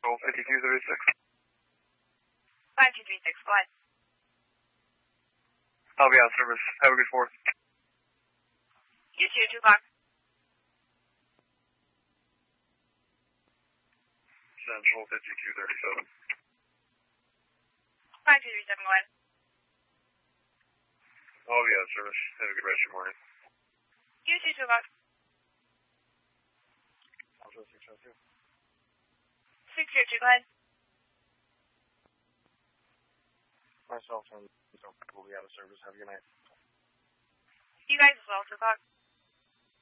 Central 5236. 5236, go ahead. I'll be out of service. Have a good 4th. You too, 2 o'clock. Central 5237. 5237, go ahead. I'll be out of service. Have a good rest of your morning. You too, 2 o'clock. Central 602. 602, go ahead. Myself and will be out of service. Have a good night. You guys as well, 2 o'clock.